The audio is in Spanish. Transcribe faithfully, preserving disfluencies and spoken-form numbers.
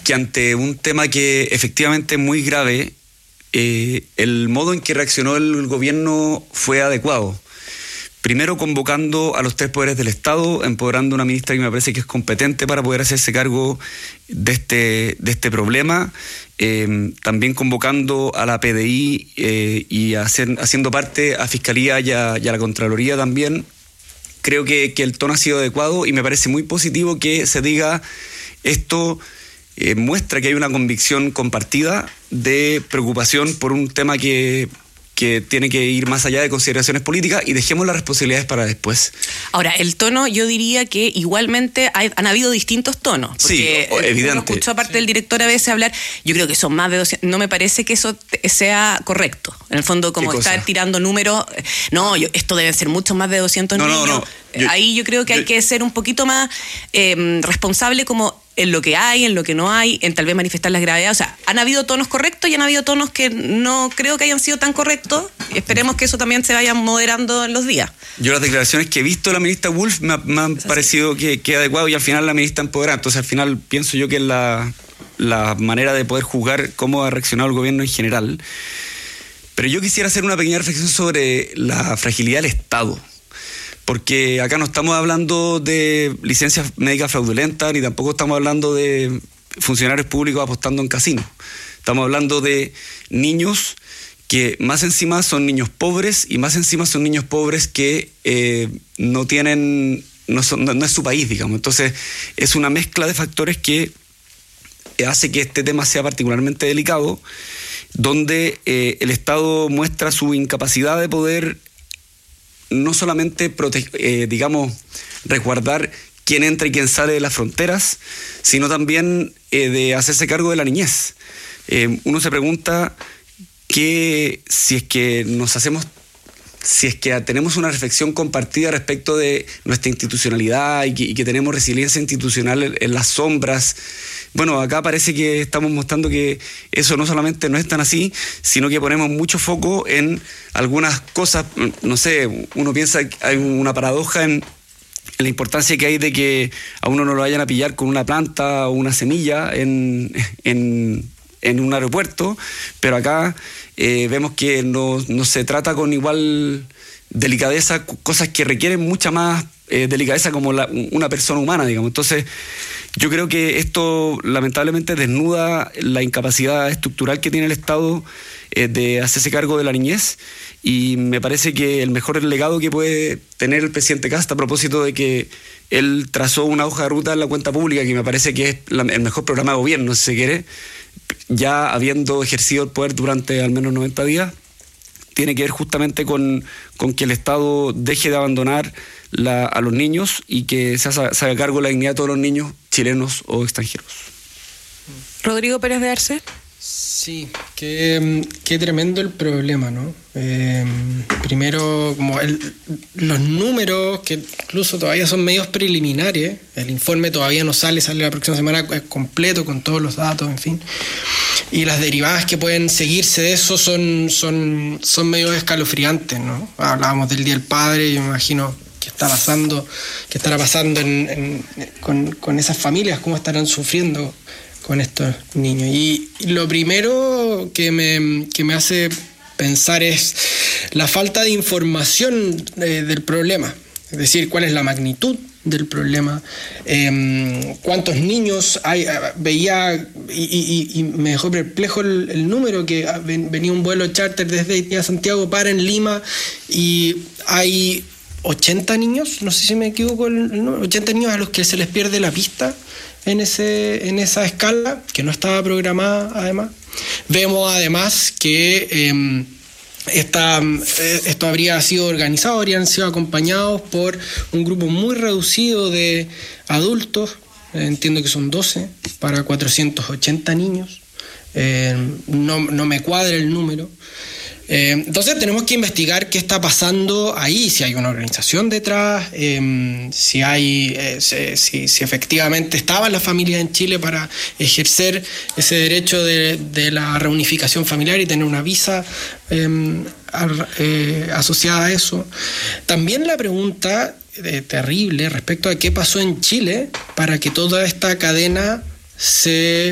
que ante un tema que efectivamente es muy grave, eh, el modo en que reaccionó el gobierno fue adecuado. Primero convocando a los tres poderes del Estado, empoderando a una ministra que me parece que es competente para poder hacerse cargo de este, de este problema, eh, también convocando a la P D I eh, y hacer, haciendo parte a Fiscalía y a, y a la Contraloría también. Creo que, que el tono ha sido adecuado y me parece muy positivo que se diga esto. Eh, muestra que hay una convicción compartida de preocupación por un tema que... que tiene que ir más allá de consideraciones políticas y dejemos las responsabilidades para después. Ahora, el tono, yo diría que igualmente hay, han habido distintos tonos. Porque sí, evidente. Uno escuchó aparte sí. del director a veces hablar, yo creo que son más de doscientos, no me parece que eso sea correcto. En el fondo, como estar tirando números, no, yo, esto deben ser mucho más de doscientos no, niños. No, no. Yo, Ahí yo creo que yo, hay que ser un poquito más eh, responsable como en lo que hay, en lo que no hay, en tal vez manifestar las gravedades. O sea, han habido tonos correctos y han habido tonos que no creo que hayan sido tan correctos. Esperemos que eso también se vaya moderando en los días. Yo las declaraciones que he visto de la ministra Wolf me, me han parecido que, que adecuado y al final la ministra empoderada. Entonces al final pienso yo que es la, la manera de poder juzgar cómo ha reaccionado el gobierno en general. Pero yo quisiera hacer una pequeña reflexión sobre la fragilidad del Estado. Porque acá no estamos hablando de licencias médicas fraudulentas, ni tampoco estamos hablando de funcionarios públicos apostando en casinos. Estamos hablando de niños que más encima son niños pobres y más encima son niños pobres que eh, no tienen, no, son, no, no es su país, digamos. Entonces es una mezcla de factores que hace que este tema sea particularmente delicado, donde eh, el Estado muestra su incapacidad de poder no solamente, prote- eh, digamos, resguardar quién entra y quién sale de las fronteras, sino también eh, de hacerse cargo de la niñez. Eh, uno se pregunta que si es que nos hacemos, si es que tenemos una reflexión compartida respecto de nuestra institucionalidad y que, y que tenemos resiliencia institucional en, en las sombras. Bueno, acá parece que estamos mostrando que eso no solamente no es tan así, sino que ponemos mucho foco en algunas cosas. No sé, uno piensa que hay una paradoja en, en la importancia que hay de que a uno no lo vayan a pillar con una planta o una semilla en, en, en un aeropuerto, pero acá eh, vemos que no, no se trata con igual delicadeza cosas que requieren mucha más eh, delicadeza como la, una persona humana, digamos. Entonces, yo creo que esto lamentablemente desnuda la incapacidad estructural que tiene el Estado eh, de hacerse cargo de la niñez, y me parece que el mejor legado que puede tener el presidente Kast, a propósito de que él trazó una hoja de ruta en la cuenta pública, que me parece que es la, el mejor programa de gobierno, si se quiere, ya habiendo ejercido el poder durante al menos noventa días, tiene que ver justamente con, con que el Estado deje de abandonar la, a los niños y que se haga, se haga cargo de la dignidad de todos los niños, chilenos o extranjeros. Rodrigo Pérez de Arce. Sí, qué, qué tremendo el problema, ¿no? Eh, primero, como el, los números, que incluso todavía son medios preliminares, el informe todavía no sale, sale la próxima semana completo con todos los datos, en fin. Y las derivadas que pueden seguirse de eso son, son, son medio escalofriantes, ¿no? Hablábamos del Día del Padre, yo me imagino qué está pasando, qué estará pasando en, en, con, con esas familias, cómo estarán sufriendo con estos niños. Y lo primero que me, que me hace pensar es la falta de información eh, del problema, es decir, cuál es la magnitud del problema, eh, cuántos niños hay. Veía y, y, y me dejó perplejo el, el número, que venía un vuelo charter desde Haití a Santiago, para en Lima y hay ochenta niños, no sé si me equivoco el número, ochenta niños a los que se les pierde la pista en ese en esa escala, que no estaba programada además. Vemos además que eh, esta, esto habría sido organizado, habrían sido acompañados por un grupo muy reducido de adultos, entiendo que son doce, para cuatrocientos ochenta niños. Eh, no, no me cuadra el número. Eh, entonces tenemos que investigar qué está pasando ahí, si hay una organización detrás, eh, si hay, eh, si, si efectivamente estaban las familias en Chile para ejercer ese derecho de, de la reunificación familiar y tener una visa eh, a, eh, asociada a eso. También la pregunta eh, terrible respecto a qué pasó en Chile para que toda esta cadena se